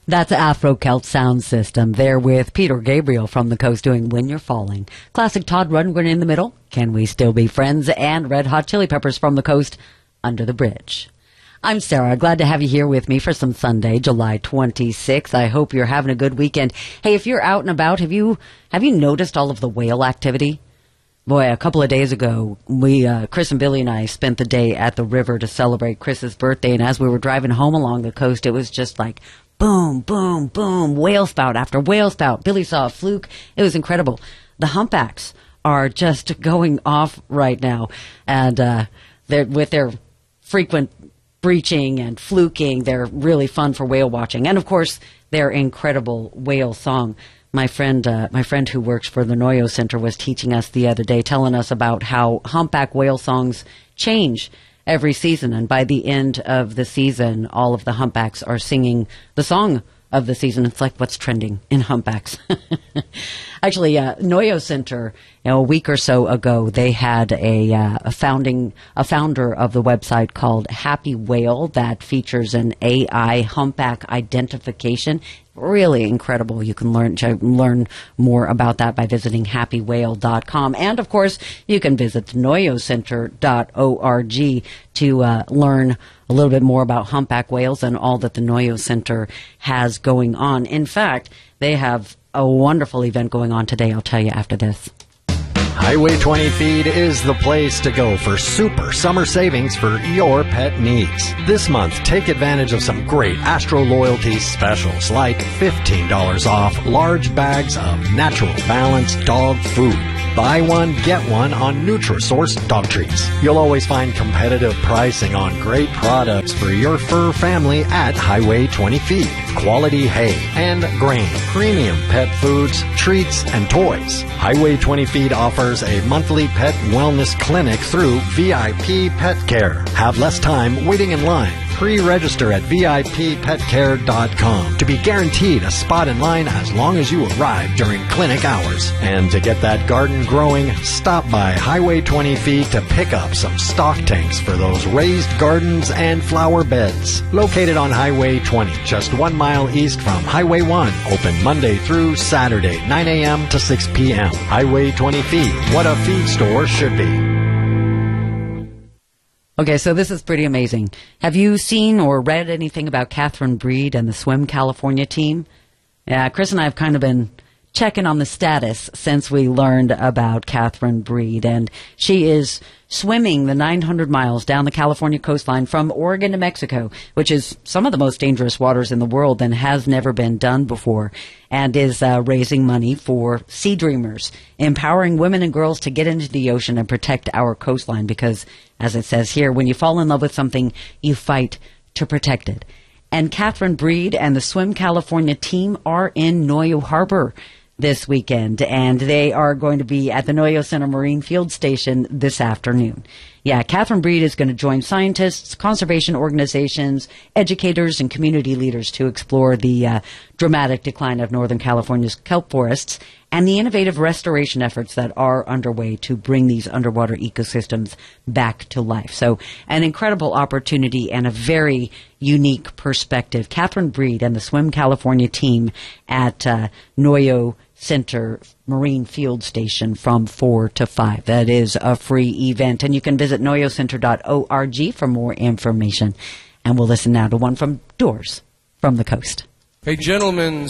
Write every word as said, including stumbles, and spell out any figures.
That's Afro Celt Sound System. There with Peter Gabriel from the Coast doing When You're Falling. Classic Todd Rundgren in the middle, Can We Still Be Friends? And Red Hot Chili Peppers from the Coast, Under the Bridge. I'm Sarah. Glad to have you here with me for some Sunday, July twenty-sixth. I hope you're having a good weekend. Hey, if you're out and about, have you have you noticed all of the whale activity? Boy, a couple of days ago, we, uh, Chris and Billy and I spent the day at the river to celebrate Chris's birthday, and as we were driving home along the coast, it was just like boom, boom, boom, whale spout after whale spout. Billy saw a fluke. It was incredible. The humpbacks are just going off right now, and uh, they're with their frequent breaching and fluking. They're really fun for whale watching, and of course, their incredible whale song. My friend, uh, my friend who works for the Noyo Center was teaching us the other day, telling us about how humpback whale songs change every season, and by the end of the season, all of the humpbacks are singing the song of the season. It's like what's trending in humpbacks. Actually, uh, Noyo Center, you know, a week or so ago, they had a, uh, a founding, a founder of the website called Happy Whale that features an A I humpback identification. Really incredible. You can learn learn more about that by visiting happy whale dot com. And, of course, you can visit noyo center dot org to uh, learn a little bit more about humpback whales and all that the Noyo Center has going on. In fact, they have a wonderful event going on today. I'll tell you after this. Highway twenty Feed is the place to go for super summer savings for your pet needs. This month, take advantage of some great Astro Loyalty specials like fifteen dollars off large bags of natural balanced dog food. Buy one, get one on Nutrisource dog treats. You'll always find competitive pricing on great products for your fur family at Highway twenty Feed. Quality hay and grain, premium pet foods, treats, and toys. Highway twenty Feed offers a monthly pet wellness clinic through V I P Pet Care. Have less time waiting in line. Pre-register at V I P pet care dot com to be guaranteed a spot in line as long as you arrive during clinic hours. And to get that garden growing, stop by Highway twenty Feed to pick up some stock tanks for those raised gardens and flower beds. Located on Highway twenty, just one mile east from Highway one. Open Monday through Saturday, nine a.m. to six p.m. Highway twenty Feed, what a feed store should be. Okay, so this is pretty amazing. Have you seen or read anything about Catherine Breed and the Swim California team? Yeah, Chris and I have kind of been checking on the status since we learned about Catherine Breed, and she is swimming the nine hundred miles down the California coastline from Oregon to Mexico, which is some of the most dangerous waters in the world and has never been done before, and is uh, raising money for Sea Dreamers, empowering women and girls to get into the ocean and protect our coastline because, as it says here, when you fall in love with something, you fight to protect it. And Catherine Breed and the Swim California team are in Noyo Harbor this weekend, and they are going to be at the Noyo Center Marine Field Station this afternoon. Yeah, Catherine Breed is going to join scientists, conservation organizations, educators, and community leaders to explore the uh, dramatic decline of Northern California's kelp forests and the innovative restoration efforts that are underway to bring these underwater ecosystems back to life. So an incredible opportunity and a very unique perspective. Catherine Breed and the Swim California team at uh, Noyo Center Marine Field Station from four to five. That is a free event, and you can visit noyo center dot org for more information. And we'll listen now to one from Doors from the Coast. A gentleman's